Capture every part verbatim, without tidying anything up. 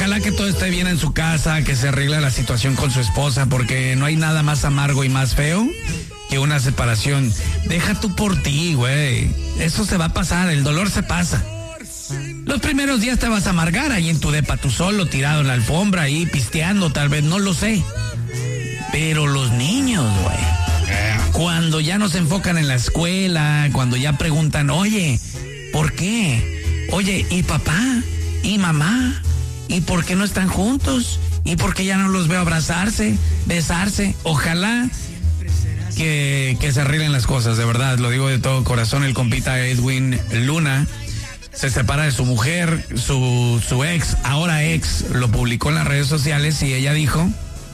Ojalá que todo esté bien en su casa, que se arregle la situación con su esposa, porque no hay nada más amargo y más feo que una separación. Deja tú por ti, güey. Eso se va a pasar, el dolor se pasa. Los primeros días te vas a amargar ahí en tu depa, tú solo, tirado en la alfombra, ahí pisteando, tal vez, no lo sé. Pero los niños, güey, cuando ya no se enfocan en la escuela, cuando ya preguntan, oye, ¿por qué? Oye, ¿y papá? ¿Y mamá? ¿Y por qué no están juntos? ¿Y por qué ya no los veo abrazarse, besarse? Ojalá que, que se arreglen las cosas, de verdad, lo digo de todo corazón. El compita Edwin Luna se separa de su mujer, su, su ex, ahora ex, lo publicó en las redes sociales y ella dijo,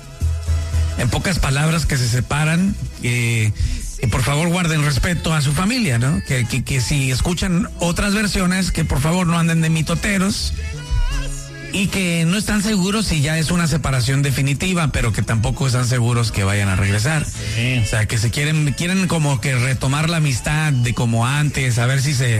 en pocas palabras, que se separan, eh, que por favor guarden respeto a su familia, ¿no? Que, que, que si escuchan otras versiones, que por favor no anden de mitoteros y que no están seguros si ya es una separación definitiva, pero que tampoco están seguros que vayan a regresar. Sí. O sea, que se quieren, quieren como que retomar la amistad de como antes, a ver si se...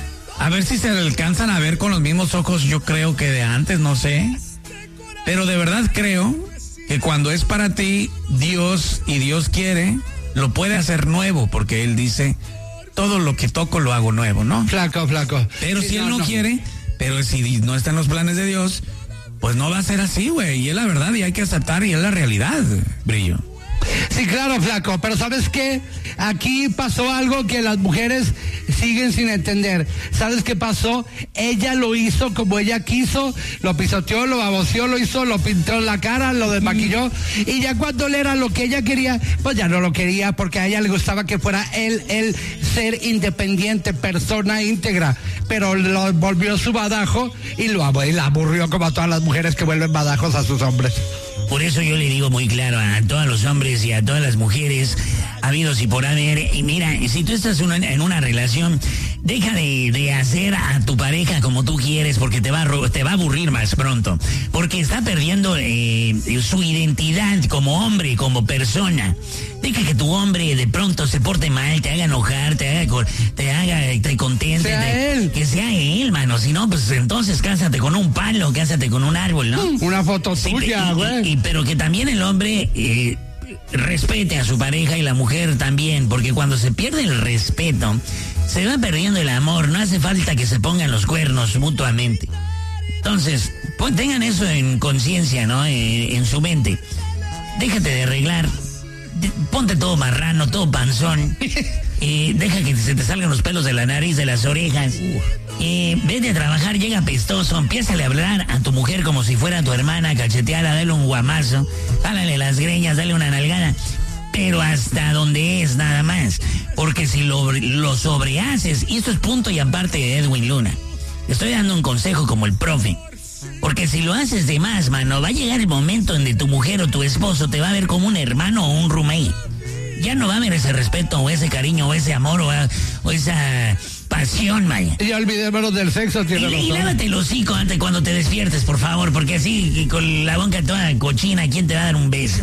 A ver si se alcanzan a ver con los mismos ojos, yo creo que de antes, no sé. Pero de verdad creo que cuando es para ti, Dios y Dios quiere, lo puede hacer nuevo, porque Él dice, todo lo que toco lo hago nuevo, ¿no? Flaco, flaco. Pero sí, si Él no, no quiere, pero si no está en los planes de Dios, pues no va a ser así, güey. Y es la verdad y hay que aceptar y es la realidad, Brillo. Sí, claro, flaco, pero ¿sabes qué? Aquí pasó algo que las mujeres siguen sin entender. ¿Sabes qué pasó? Ella lo hizo como ella quiso, lo pisoteó, lo baboseó, lo hizo, lo pintó en la cara, lo desmaquilló, y ya cuando él era lo que ella quería, pues ya no lo quería, porque a ella le gustaba que fuera él, él ser independiente, persona íntegra, pero lo volvió su badajo y lo y la aburrió como a todas las mujeres que vuelven badajos a sus hombres. Por eso yo le digo muy claro a todos los hombres y a todas las mujeres, habidos y por haber, y mira, si tú estás una, en una relación, deja de, de hacer a tu pareja como tú quieres, porque te va a, te va a aburrir más pronto, porque está perdiendo eh, su identidad como hombre, como persona. Deja que tu hombre de pronto se porte mal, te haga enojar, te haga, te haga, te contente. Sea te, él. Que sea él, mano. Si no, pues entonces cásate con un palo, cásate con un árbol, ¿no? Una foto Sí, tuya, y- güey. y- y- pero que también el hombre eh, respete a su pareja y la mujer también, porque cuando se pierde el respeto, se va perdiendo el amor. No hace falta que se pongan los cuernos mutuamente. Entonces, pues tengan eso en conciencia, ¿no? Eh, en su mente. Déjate de arreglar. De- ponte todo marrano, todo panzón. Eh, deja que se te salgan los pelos de la nariz, de las orejas. Eh, vete a trabajar, llega pestoso. Empiézale a hablar a tu mujer como si fuera tu hermana, cacheteala, dale un guamazo, jálale las greñas, dale una nalgada. Pero hasta donde es, nada más. Porque si lo, lo sobrehaces, y esto es punto y aparte de Edwin Luna, estoy dando un consejo como el profe. Porque si lo haces de más, mano, va a llegar el momento en que tu mujer o tu esposo te va a ver como un hermano o un roommate. Ya no va a haber ese respeto o ese cariño o ese amor o, a- o esa pasión, man. Y ya olvidémonos del sexo, Y, tiene y razón. lávate el hocico antes cuando te despiertes, por favor, porque así y con la boca toda cochina, ¿quién te va a dar un beso?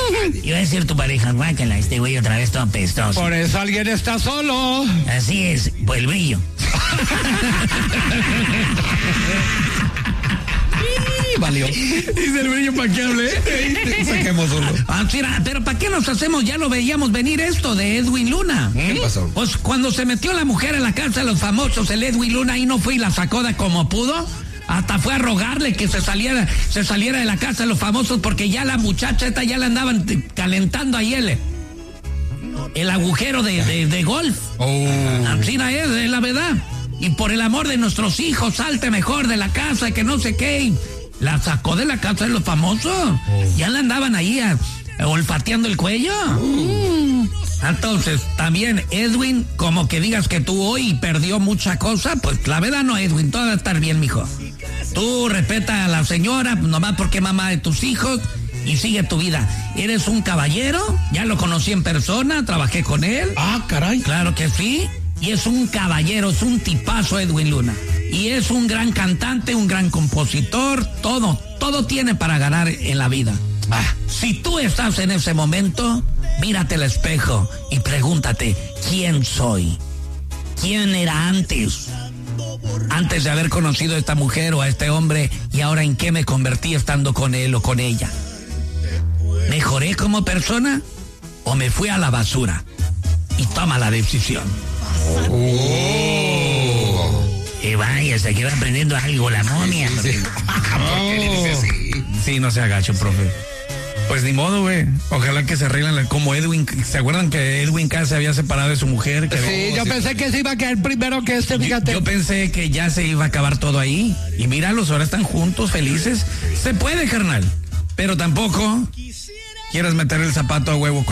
Y va a decir tu pareja, guácala, este güey otra vez todo apestoso. Por eso alguien está solo. Así es, por el brillo. Valió. Dice el Brillo para que hable. Saquemos uno. Ah, mira, pero ¿para qué nos hacemos? Ya lo veíamos venir esto de Edwin Luna. ¿Qué pasó? Pues cuando se metió la mujer en la casa de los famosos, el Edwin Luna ahí no fue y la sacó de como pudo. Hasta fue a rogarle que se saliera, se saliera de la casa de los famosos porque ya la muchacha esta ya le andaban t- calentando ahí el, el agujero de, de, de golf. Oh. Así no es, es la verdad. Y por el amor de nuestros hijos, salte mejor de la casa, que no sé qué. Y la sacó de la casa de los famosos. Oh. Ya la andaban ahí a, a olfateando el cuello. Mm. Entonces, también Edwin, como que digas que tú hoy perdió mucha cosa, pues la verdad no, Edwin, todo va a estar bien, mijo. Tú respeta a la señora, nomás porque es mamá de tus hijos, y sigue tu vida. Eres un caballero, ya lo conocí en persona, trabajé con él. Ah, caray. Claro que sí. Y es un caballero, es un tipazo Edwin Luna. Y es un gran cantante, un gran compositor, todo, todo tiene para ganar en la vida. Ah, si tú estás en ese momento, mírate al espejo y pregúntate, ¿quién soy? ¿Quién era antes? antes de haber conocido a esta mujer o a este hombre, y ahora en qué me convertí estando con él o con ella. ¿Mejoré como persona o me fui a la basura? Y toma la decisión. Oh. Y vaya, se queda aprendiendo algo la momia. Sí, sí. ¿Por qué le dice así? Sí, no se agacho, profe. Pues ni modo, güey. Ojalá que se arreglen como Edwin. ¿Se acuerdan que Edwin Cass se había separado de su mujer? Que sí, había, yo sí. pensé que se iba a caer primero que este, fíjate. Yo, yo pensé que ya se iba a acabar todo ahí. Y míralos, ahora están juntos, felices. Se puede, carnal. Pero tampoco quieras meter el zapato a huevo.